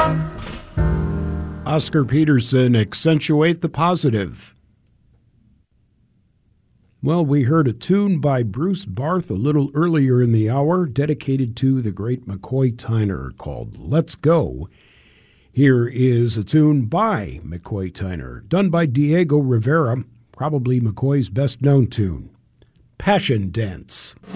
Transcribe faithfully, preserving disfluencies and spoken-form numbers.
Oscar Peterson, Accentuate the Positive. Well, we heard a tune by Bruce Barth a little earlier in the hour dedicated to the great McCoy Tyner called Let's Go. Here is a tune by McCoy Tyner, done by Diego Rivera, probably McCoy's best-known tune, Passion Dance.